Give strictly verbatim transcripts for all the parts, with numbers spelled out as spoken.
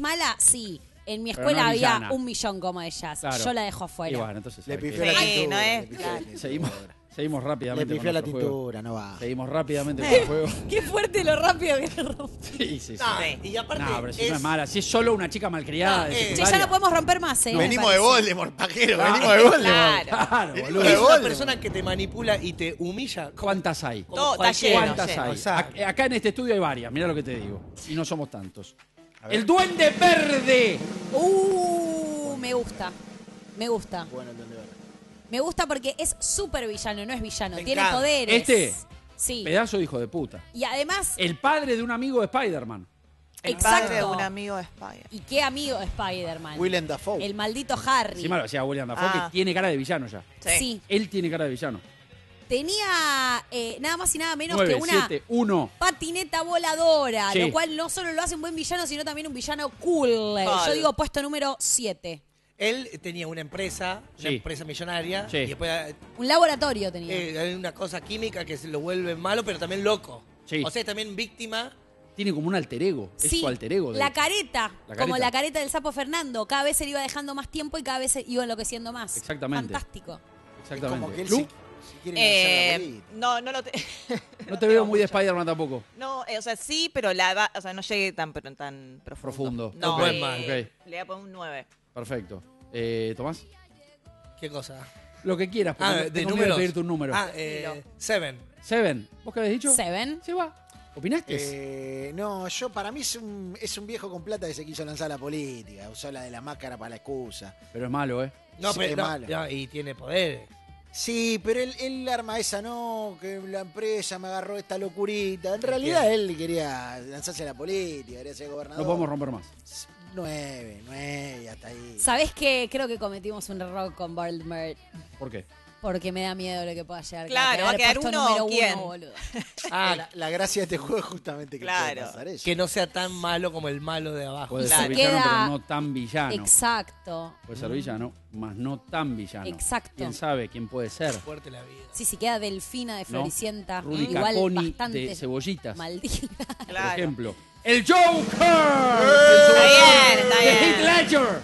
mala? Sí. En mi Pero escuela no había villana. un millón como ellas. Claro. Yo la dejo afuera. Y bueno, entonces... Le ¿sabes pifió qué? la Sí, tintura. no es, le pifió claro. la tintura. Seguimos, seguimos Le rápidamente pifió con la nuestro juego. tintura, no va. Seguimos rápidamente con el juego. Qué fuerte lo rápido que le rompe. Sí, sí, sí. No, Sí. y aparte. No, pero si es, no es mala. Si es solo una chica malcriada No, de eh, Che, secundaria. ya no podemos romper más, ¿eh? No. me Venimos de parece. Voldemort, pajero. Claro. Venimos de Voldemort. Claro. Claro, Venimos boludo. de es una Voldemort. persona que te manipula y te humilla. como- ¿Cuántas hay? como Todo está cualquiera. lleno. ¿Cuántas hay? Exacto. Ac- Acá en este estudio hay varias, mirá lo que te digo. Y no somos tantos. ¡El Duende Verde! Uh, me gusta. Me gusta. Bueno, el Duende Verde. Me gusta porque es súper villano, no es villano. Me Tiene encanta. poderes. ¿Este? Sí. Pedazo de hijo de puta. Y además, El padre de un amigo de Spider-Man. El exacto. padre de un amigo de Spider. ¿Y qué amigo de Spider-Man? Willem Dafoe. El maldito Harry. Encima lo decía William Dafoe, Ah. que tiene cara de villano ya. Sí. Sí. Él tiene cara de villano. Tenía eh, nada más y nada menos nueve, que una siete, uno. patineta voladora, Sí. lo cual no solo lo hace un buen villano, sino también un villano cool. Cool. Yo digo puesto número siete. Él tenía una empresa, una Sí. empresa millonaria. Sí. Y después Un laboratorio tenía. eh, hay una cosa química que se lo vuelve malo, pero también loco. Sí. O sea, también víctima. Tiene como un alter ego. Es Sí, su alter ego. de- la careta, La como careta. la careta del sapo Fernando. Cada vez se le iba dejando más tiempo y cada vez se iba enloqueciendo más. Exactamente. Fantástico. Exactamente. Como que él Lu, sí, sí quiere lanzar la Eh, política. no, no lo te... no te veo muy de Spider-Man tampoco. No, eh, o sea, sí, pero la va- o sea, no llegué tan, pero tan profundo. Profundo. No, Ok. eh, Ok. le voy a poner un nueve. Perfecto. Eh, ¿Tomás? ¿Qué cosa? Lo que quieras. porque Ah, tengo de miedo números. pedirte un número. Ah, eh, Seven. Seven. ¿Vos qué habías dicho? Seven. Se va. ¿Opinaste? Eh, no, yo para mí es un, es un viejo con plata que se quiso lanzar a la política. Usó la de la máscara para la excusa. Pero es malo, ¿eh? No, Sí, pero es no, malo. no, y tiene poderes. Sí, pero él, él arma esa, no, que la empresa me agarró esta locurita. En realidad él quería lanzarse a la política, quería ser gobernador. No podemos romper más. Nueve, nueve, hasta ahí. ¿Sabés qué? Creo que cometimos un error con Voldemort. ¿Por qué? Porque me da miedo lo que pueda llegar. Claro, va a quedar puesto uno, número ¿quién? uno, boludo. Ah, La, la gracia de este juego es justamente que Claro. puede pasar eso. que no sea tan malo como el malo de abajo. Puede Claro. ser villano, Queda- pero no tan villano. Exacto. Puede ser villano, más no tan villano. Exacto. ¿Quién sabe quién puede ser? Fuerte la vida. Sí, sí, queda Delfina de ¿No? Floricienta. Rudy Igual Caponi bastante de Cebollitas, maldita. por Claro. ejemplo. ¡El Joker! Está bien, está ¡De Heath bien. Ledger!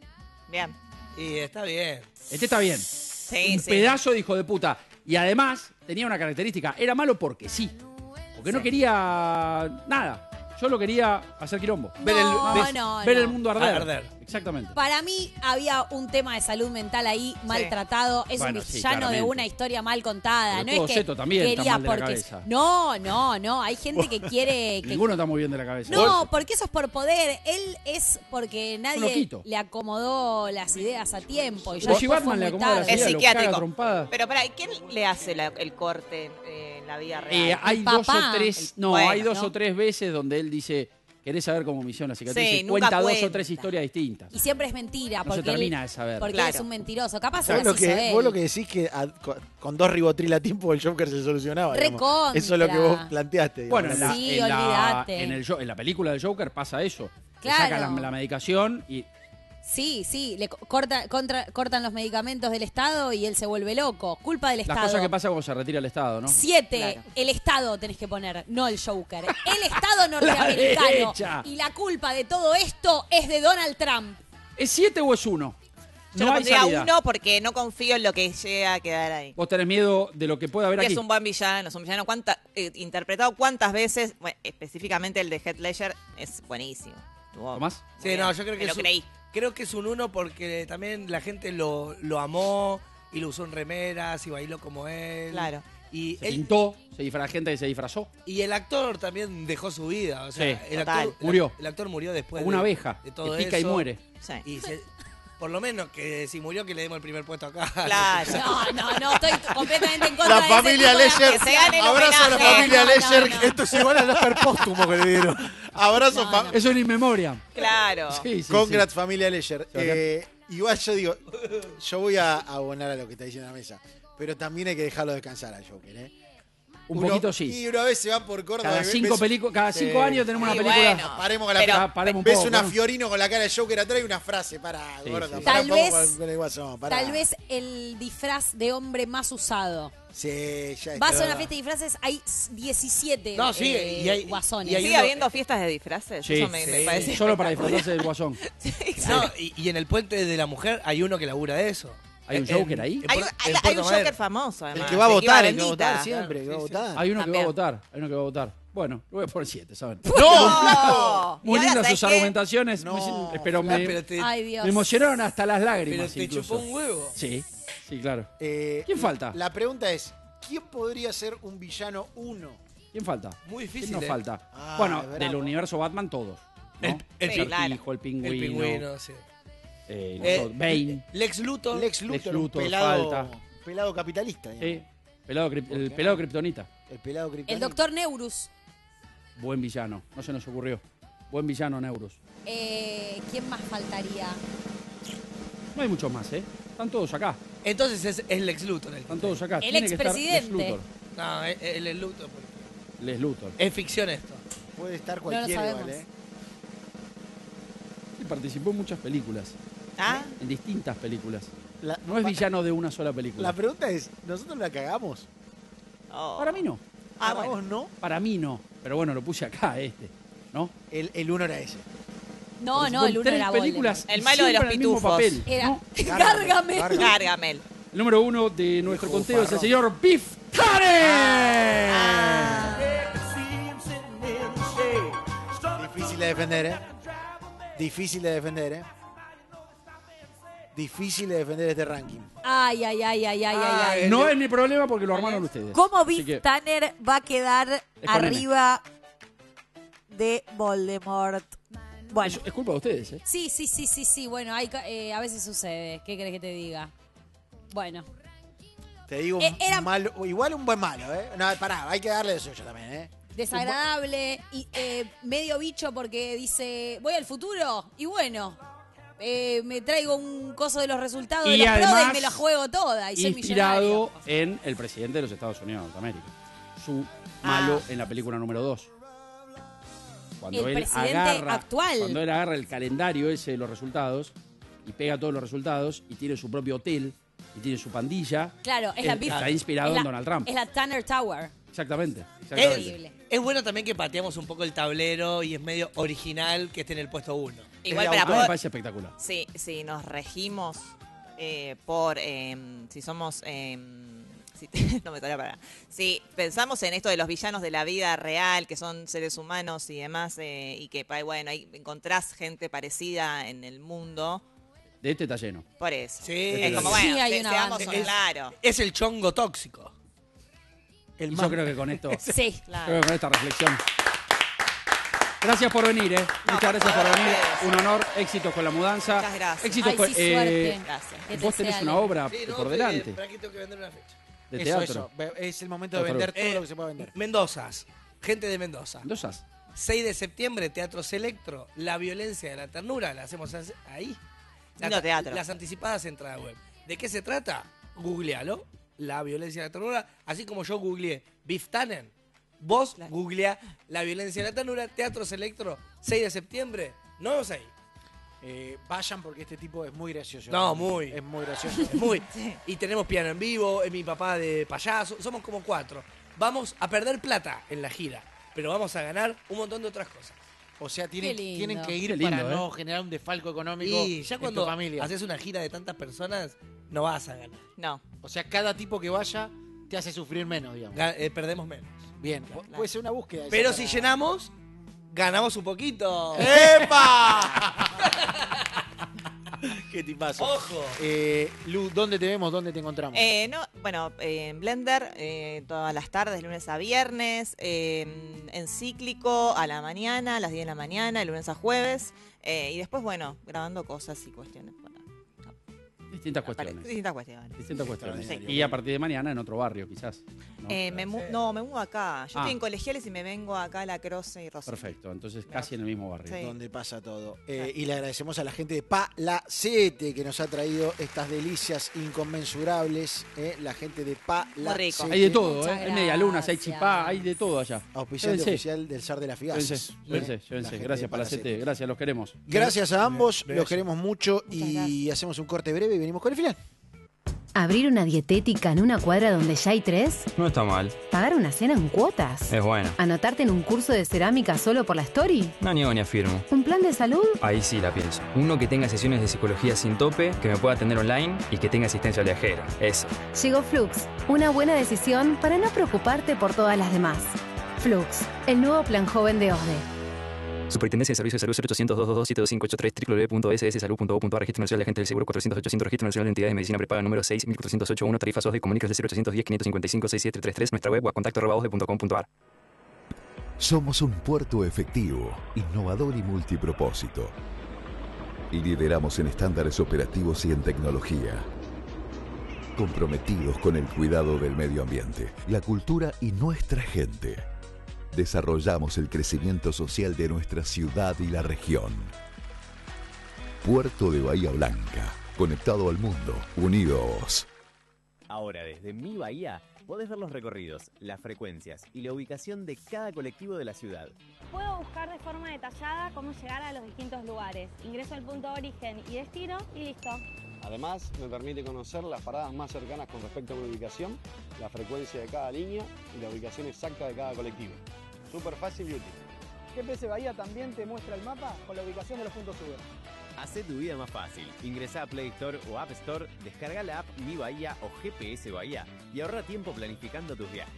Bien. Y está bien. Este está bien. Sí, un sí. pedazo de hijo de puta. Y además tenía una característica. Era malo porque sí. Porque no quería nada. Yo lo quería hacer quilombo. ver el, No, ver- no, ver no. el mundo arder. Arder. Exactamente. Para mí había un tema de salud mental ahí maltratado. Es Bueno, un sí, villano de claramente. una historia mal contada. Pero no todo es que Zeto también está quería mal de la porque. cabeza. No, no, no. Hay gente que quiere. Que... Ninguno está muy bien de la cabeza. No, porque eso es por poder. Él es porque nadie loquito. le acomodó las ideas a tiempo. Y ya Yoshi después Batman fue le muy acomoda tarde. las Es ideas, lo caga psiquiátrico. trompada. Pero para, ¿quién le hace la- el corte eh, en la vida real? Eh, hay El dos papá. o tres. No, Bueno, hay dos ¿no? o tres veces donde él dice. ¿Querés saber cómo misión la cicatriz? Sí, Y nunca cuenta dos o cuenta. tres historias distintas. Y siempre es mentira. No se porque termina él, de saber. Porque Claro. él es un mentiroso. Capaz ¿Vos se lo, las hizo que, él. vos lo que decís que a- con, con dos ribotril a tiempo el Joker se solucionaba. digamos. Recontra. Eso es lo que vos planteaste. digamos. Bueno, en la, Sí, en, la, olvídate. en, el, jo- en la película del Joker pasa eso. Le Claro. sacan la, la medicación y Sí, sí, le co- corta, contra- cortan los medicamentos del Estado y él se vuelve loco. Culpa del las Estado. cosas que pasan cuando se retira el Estado, ¿no? Siete, Claro. el Estado tenés que poner, no el Joker. El Estado norteamericano. derecha. Y la culpa de todo esto es de Donald Trump. ¿Es siete o es uno? Yo no le hay pondría salida. uno porque no confío en lo que llega a quedar ahí. Vos tenés miedo de lo que puede haber Que aquí. es un buen villano, es un villano cuánta- eh, interpretado cuántas veces, bueno, específicamente el de Heath Ledger es buenísimo. Estuvo ¿Tomás? muy Sí, bien. no, yo creo que Me es lo un- creí. Creo que es un uno porque también la gente lo, lo amó y lo usó en remeras y bailó como él. Claro. Y Se él, pintó, se disfrazó, gente que se disfrazó. y el actor también dejó su vida. O sea, Sí, el total. actor el- Murió. El actor murió después Como una de, abeja de todo que pica eso. y muere. Sí. Y se- por lo menos que si murió que le demos el primer puesto acá. Claro. No, no, no, estoy completamente en contra La de familia ese tipo de Ledger. Que se gane el Abrazo a la homenaje. familia No, no, Ledger. no. Esto es igual al Oscar póstumo que le dieron. Abrazo, No, fa- no. Eso es in memoria. Claro. Sí, sí, Congrats, familia Ledger. Se va a Eh, igual yo digo, yo voy a abonar a lo que está diciendo la mesa. Pero también hay que dejarlo descansar al Joker, ¿eh? Un Uno- poquito sí. Y una vez se van por Córdoba. Cada y ves- cinco, pelicu- cada Sí. cinco años tenemos una Y película. bueno, Paremos con la pero- Pa- paremos un Ves poco, una ¿no? Fiorino con la cara de Joker atrás y una frase. Para, Sí, gorda. sí. pará Tal un poco vez- con- con el guasón, pará. Tal vez el disfraz de hombre más usado. Sí, ya Vas está. a una fiesta de disfraces, hay diecisiete No, sí, eh, y hay- guasones. y hay ¿Sigue uno- habiendo fiestas de disfraces? Sí. Eso me, me Sí. parece. Solo para disfrazarse del guasón. No, y, y en el puente de la mujer hay uno que labura de eso. ¿Hay un En- Joker ahí? en Hay, Puer- hay- en hay Puerto un Madero. Joker famoso, además. El que va a de votar, el que va a Bendita. votar siempre, el que va a Sí, sí. votar. Hay uno que va a También. votar. Hay uno que va a votar. Bueno, lo voy a poner siete, ¿saben? ¡No! Muy Y ahora, lindas ¿sabes sus qué? argumentaciones. No, muy- pero Ah, me, pero te, Ay, Dios. me emocionaron hasta las pero lágrimas. te incluso. chupó un huevo. Sí, sí, claro. Eh, ¿Quién falta? La pregunta es, ¿quién podría ser un villano uno? ¿Quién falta? Muy ¿Quién difícil. nos eh. falta? Ah, bueno, es bravo. del universo Batman todos. ¿no? El- el Sí, el claro. Certijo, el pingüino, El pingüino, sí. eh, Eh, todo, Bane, Lex Luthor. Lex Luthor, Lex un Luthor, pelado, falta. pelado capitalista. digamos. eh, pelado, crip- el pelado Kryptonita. El pelado El criptonita. doctor Neurus. Buen villano, no se nos ocurrió. Buen villano, Neurus. Eh, ¿Quién más faltaría? No hay muchos más, ¿eh? Están todos acá. Entonces es, es Lex Luthor el que Están está todos acá. El Tiene que estar expresidente. Lex Luthor. ahí. No, es, es Lex Luthor. porque- Les Luthor. Es ficción esto. Puede estar lo cualquiera sabemos. igual, ¿eh? Y participó en muchas películas. ¿Ah? En distintas películas. La, No es pa- villano de una sola película. La pregunta es, ¿nosotros la cagamos? Oh. Para mí no. Ah, Para bueno. vos no. Para mí no. Pero bueno, lo puse acá, este. ¿No? El, el uno era ese. No, Participó no, en el uno tres era películas. El y malo de siempre los en el mismo pitufos. papel, Era ¿no? Gárgame. Gárgame. Gargamel. El número uno de nuestro Viejo conteo es el bufarrón. señor Biff Tannen. Ah. Difícil de defender, ¿eh? Difícil de defender, ¿eh? Difícil de defender este ranking. Ay, ay, ay, ay, ay, ay, ay. No es mi problema porque lo armaron ustedes. ¿Cómo Así Biff que- Tanner va a quedar Es con N. arriba de Voldemort? Bueno, Es, es culpa de ustedes, ¿eh? Sí, sí, sí, sí, sí. Bueno, hay, ca- eh, a veces sucede. ¿Qué querés que te diga? Bueno. Te digo, Eh, era- malo, igual un buen malo, ¿eh? No, pará, hay que darle de suyo también, ¿eh? Desagradable y eh, medio bicho porque dice, voy al futuro y bueno, eh, me traigo un coso de los resultados de Y los PRODE y además, me la juego toda y soy Inspirado millonario. en el presidente de los Estados Unidos de Norteamérica. Su malo Ah. en la película número dos. Cuando El él presidente agarra, actual. Cuando él agarra el calendario ese de los resultados y pega todos los resultados y tiene su propio hotel y tiene su pandilla. Claro, es la Él Biff- está inspirado es la- en Donald Trump. Es la Tanner Tower. Exactamente. exactamente. Increíble. Es bueno también que pateamos un poco el tablero y es medio original que esté en el puesto uno. Igual Es para de A mí me poder, parece espectacular. si, si nos regimos eh, por, eh, si somos, eh, si- no me sale para, si pensamos en esto de los villanos de la vida real, que son seres humanos y demás, eh, y que, pa- bueno, ahí encontrás gente parecida en el mundo, De este está lleno. por eso. Sí. Es como, Sí, bueno, hay se- una seamos banda. Es- claro. Es el chongo tóxico. El Y más- yo creo que con esto, Sí. Claro. creo que con esta reflexión. Gracias por venir, ¿eh? No, Muchas por gracias por favor, venir. ustedes. Un honor, éxitos con la mudanza. Muchas gracias. Éxitos Ay, con, sí, eh, suerte. Gracias. Que te vos tenés sea una lindo. obra Sí, no, por que- delante Para aquí tengo que vender una fecha. de eso, teatro. eso. Ve- Es el momento de Por vender favor. todo Eh, lo que se pueda vender. Mendozas. Gente de Mendoza. Dosas. seis de septiembre, Teatro Selectro. La violencia de la ternura. La hacemos as- ahí. La- Lindo teatro. Las anticipadas entradas web. ¿De qué se trata? Googlealo. La violencia de la ternura. Así como yo googleé Biff Tannen. Vos Claro. googlea la violencia de la ternura. Teatro Selectro. seis de septiembre. Nos vemos ahí. Eh, vayan porque este tipo es muy gracioso. No, muy. Es muy gracioso. Es muy. Y tenemos piano en vivo, es mi papá de payaso, somos como cuatro. Vamos a perder plata en la gira, pero vamos a ganar un montón de otras cosas. O sea, tienen, Qué lindo. tienen que ir Qué lindo, para ¿eh? no generar un desfalco económico Y ya en cuando tu familia. haces una gira de tantas personas, no vas a ganar. No. O sea, cada tipo que vaya te hace sufrir menos, digamos. Ga- eh, perdemos menos. Bien, pu- puede ser una búsqueda. esa Pero para- si llenamos, ganamos un poquito. ¡Epa! ¡Qué tipazo! ¡Ojo! Eh, Lu, ¿dónde te vemos? ¿Dónde te encontramos? Eh, no, bueno, eh, en Blender eh, todas las tardes, lunes a viernes, eh, en Cíclico a la mañana, a las diez de la mañana, de lunes a jueves, eh, y después, bueno, grabando cosas y cuestiones. Para... Distintas Apare- cuestiones. Distintas cuestiones. Distintas cuestiones. Extraordinario. Y a partir de mañana en otro barrio, quizás. ¿no? Eh, me mu- no, me mudo acá. Yo Ah. estoy en Colegiales y me vengo acá a La Croce y Rosario. Perfecto, entonces casi en el mismo barrio. Sí. Donde pasa todo. Eh, y le agradecemos a la gente de Palacete que nos ha traído estas delicias inconmensurables. eh, la gente de Muy rico. Palacete. Hay de todo, Muchas ¿eh? Hay medialunas, hay gracias. chipá, hay de todo allá. Auspiciante Llévense. oficial del Zar de las Figases. Llévense, ¿eh? llévense, La llévense. gente Gracias, de Palacete. Gracias, los queremos. Gracias a ambos, Beso. los queremos mucho Muchas y gracias. hacemos un corte breve y venimos con el final. ¿Abrir una dietética en una cuadra donde ya hay tres? No está mal, ¿Pagar una cena en cuotas? es bueno. ¿Anotarte en un curso de cerámica solo por la story? No niego ni afirmo. ¿Un plan de salud? Ahí sí la pienso. Uno que tenga sesiones de psicología sin tope, que me pueda atender online y que tenga asistencia viajera. Eso. Llegó Flux, una buena decisión para no preocuparte por todas las demás. Flux, el nuevo plan joven de O S D E. Superintendencia de Servicios de Salud cero ochocientos, doscientos veintidós, siete dos cinco ocho tres, w w w punto s s salud punto gov punto a r, Registro Nacional de Agentes del Seguro cuatrocientos ochocientos, Registro Nacional de Entidades de Medicina Prepaga número seis mil cuatrocientos ochenta y uno, tarifas O S D E, comunicas de cero ochocientos diez, quinientos cincuenta y cinco, sesenta y siete treinta y tres, nuestra web o a contacto arroba osde punto com punto a r. Somos un puerto efectivo, innovador y multipropósito. Lideramos en estándares operativos y en tecnología. Comprometidos con el cuidado del medio ambiente, la cultura y nuestra gente. Desarrollamos el crecimiento social de nuestra ciudad y la región. Puerto de Bahía Blanca, conectado al mundo, unidos. Ahora, desde Mi Bahía, podés ver los recorridos, las frecuencias y la ubicación de cada colectivo de la ciudad. Puedo buscar de forma detallada cómo llegar a los distintos lugares. Ingreso al punto de origen y destino y listo. Además, me permite conocer las paradas más cercanas con respecto a mi ubicación, la frecuencia de cada línea y la ubicación exacta de cada colectivo. Súper fácil y útil. G P S Bahía también te muestra el mapa con la ubicación de los puntos Uber. Hacé tu vida más fácil. Ingresá a Play Store o App Store, descarga la app Mi Bahía o G P S Bahía y ahorra tiempo planificando tus viajes.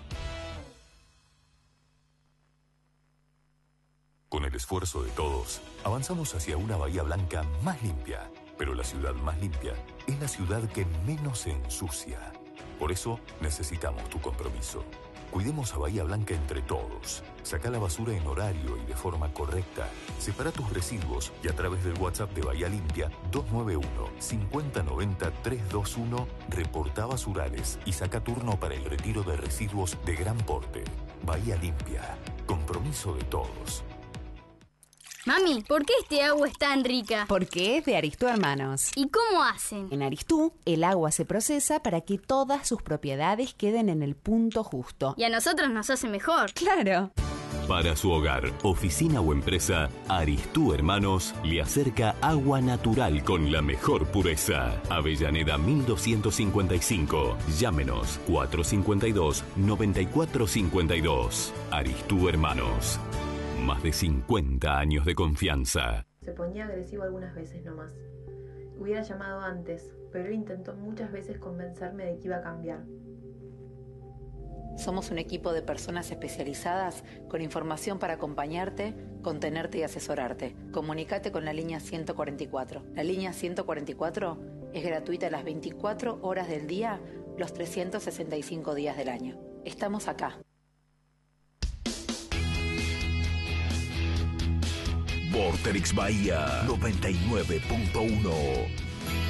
Con el esfuerzo de todos, avanzamos hacia una Bahía Blanca más limpia. Pero la ciudad más limpia es la ciudad que menos se ensucia. Por eso necesitamos tu compromiso. Cuidemos a Bahía Blanca entre todos. Saca la basura en horario y de forma correcta. Separa tus residuos y a través del WhatsApp de Bahía Limpia dos nueve uno, cinco cero nueve cero, tres dos uno reporta basurales y saca turno para el retiro de residuos de gran porte. Bahía Limpia. Compromiso de todos. Mami, ¿por qué este agua es tan rica? Porque es de Aristú Hermanos. ¿Y cómo hacen? En Aristú, el agua se procesa para que todas sus propiedades queden en el punto justo. Y a nosotros nos hace mejor. Claro. Para su hogar, oficina o empresa, Aristú Hermanos le acerca agua natural con la mejor pureza. Avellaneda mil doscientos cincuenta y cinco. Llámenos cuatro cinco dos, nueve cuatro cinco dos. Aristú Hermanos. Más de cincuenta años de confianza. Se ponía agresivo algunas veces nomás. Hubiera llamado antes, pero él intentó muchas veces convencerme de que iba a cambiar. Somos un equipo de personas especializadas con información para acompañarte, contenerte y asesorarte. Comunícate con la línea ciento cuarenta y cuatro. La línea ciento cuarenta y cuatro es gratuita las veinticuatro horas del día, los trescientos sesenta y cinco días del año. Estamos acá. Vorterix Bahía noventa y nueve punto uno.